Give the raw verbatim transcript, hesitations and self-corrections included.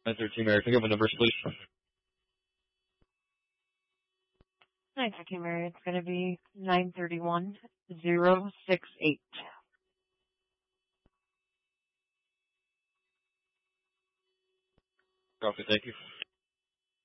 nine thirteen Mary, can I give the numbers, please? nine thirteen Mary, it's going to be nine thirty-one zero six eight. Copy, thank you.